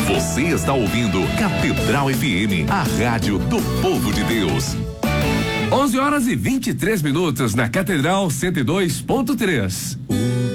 Você está ouvindo Catedral FM, a rádio do povo de Deus. 11h23 na Catedral 102.3.